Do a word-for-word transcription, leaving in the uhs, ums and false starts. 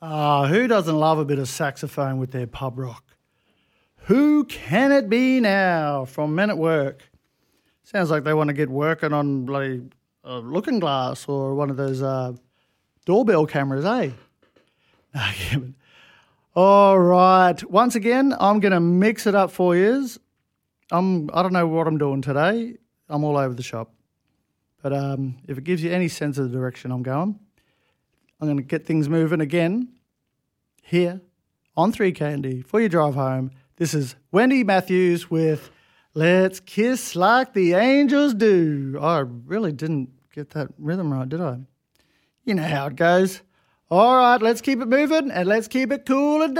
Ah, who doesn't love a bit of saxophone with their pub rock? Who can it be now from Men at Work? Sounds like they want to get working on bloody uh, Looking Glass or one of those uh, doorbell cameras, eh? No, yeah, but... All right. Once again, I'm going to mix it up for you. I'm, I don't know what I'm doing today. I'm all over the shop. But um, if it gives you any sense of the direction I'm going, I'm going to get things moving again here on three Candy for your drive home. This is Wendy Matthews with Let's Kiss Like the Angels Do. I really didn't get that rhythm right, did I? You know how it goes. All right, let's keep it moving and let's keep it cool and